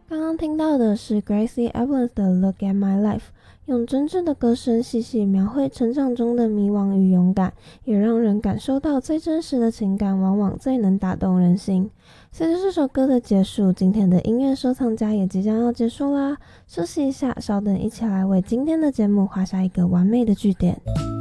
刚刚听到的是 Gracie Abrams 的 Look at My Life， 用真挚的歌声细细描绘成长中的迷惘与勇敢，也让人感受到最真实的情感往往最能打动人心。随着这首歌的结束，今天的音乐收藏家也即将要结束啦，休息一下，稍等，一起来为今天的节目画下一个完美的句点。